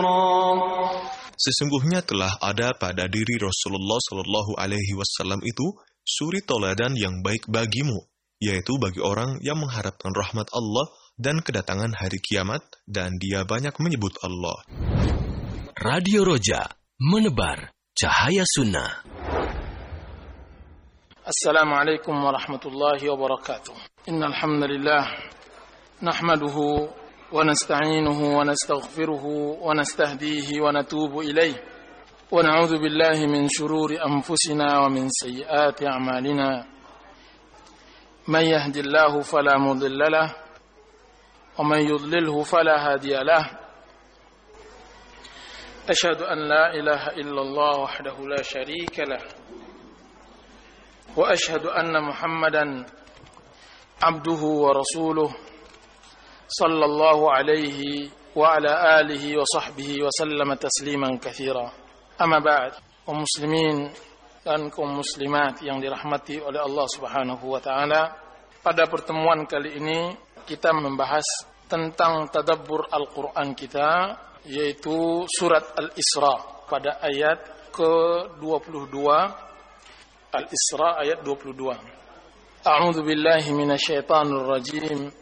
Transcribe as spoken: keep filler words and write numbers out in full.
Sesungguhnya telah ada pada diri Rasulullah Shallallahu Alaihi Wasallam itu suri toladan yang baik bagimu, yaitu bagi orang yang mengharapkan rahmat Allah dan kedatangan hari kiamat, dan dia banyak menyebut Allah. Radio Roja, menebar cahaya sunnah. Assalamualaikum warahmatullahi wabarakatuh. Innal hamdalillah nahmaduhu wa nasta'inuhu wa nastaghfiruhu wa nastahdihi wa natubu ilayh wa na'udzu billahi min shururi anfusina wa min sayyiati a'malina. Man yahdihillahu fala mudilla lahu wa man yudlilhu fala hadiya lahu. Ashhadu an la ilaha illallah wahdahu la sharika lahu wa ashhadu anna Muhammadan abduhu wa rasuluh sallallahu alaihi wa ala alihi wa sahbihi wa sallama tasliman katsira. Amma ba'd, kaum muslimin dan kaum muslimat yang dirahmati oleh Allah Subhanahu wa taala, pada pertemuan kali ini kita membahas tentang tadabbur Al-Qur'an kita, yaitu surat Al-Isra pada ayat ke dua puluh dua. Al-Isra ayat dua puluh dua. A'udzu billahi minasyaitonir rajim.